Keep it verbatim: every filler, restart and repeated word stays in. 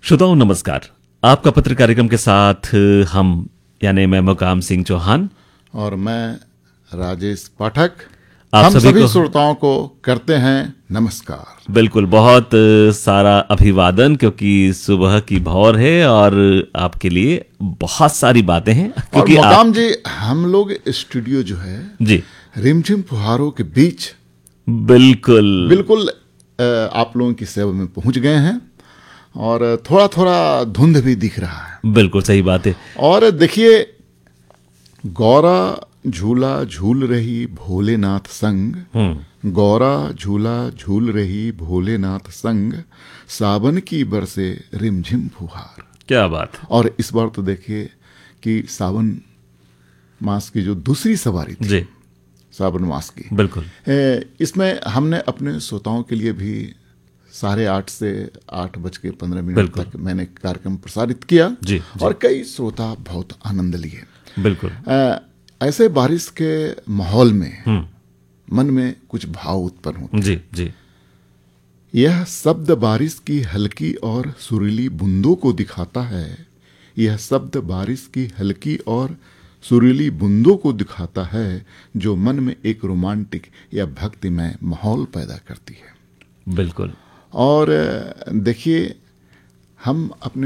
श्रोताओं नमस्कार। आपका पत्र कार्यक्रम के साथ हम यानी मैं मुकाम सिंह चौहान और मैं राजेश पाठक आप हम सभी सभी को श्रोताओं को करते हैं नमस्कार। बिल्कुल बहुत सारा अभिवादन, क्योंकि सुबह की भौर है और आपके लिए बहुत सारी बातें हैं। और क्योंकि मुकाम आप जी, हम लोग स्टूडियो जो है जी रिमझिम फुहारों के बीच बिल्कुल बिल्कुल अ, आप लोगों की सेवा में पहुंच गए हैं और थोड़ा थोड़ा धुंध भी दिख रहा है। बिल्कुल सही बात है। और देखिए, गौरा झूला झूल रही भोलेनाथ संग, गौरा झूला झूल रही भोलेनाथ संग, सावन की बरसे रिमझिम फुहार। क्या बात है। और इस बार तो देखिए कि सावन मास की जो दूसरी सवारी थी, जी सावन मास की, बिल्कुल ए, इसमें हमने अपने श्रोताओं के लिए भी साढ़े आठ से आठ बज के पंद्रह मिनट बिल्कुल। तक मैंने कार्यक्रम प्रसारित किया जी, जी। और कई श्रोता बहुत आनंद लिए। बिल्कुल अ, ऐसे बारिश के माहौल में मन में कुछ भाव उत्पन्न होते। जी जी यह शब्द बारिश की हल्की और सुरीली बूंदों को दिखाता है, यह शब्द बारिश की हल्की और सुरीली बूंदों को दिखाता है, जो मन में एक रोमांटिक या भक्तिमय माहौल पैदा करती है। बिल्कुल। और देखिए, हम अपने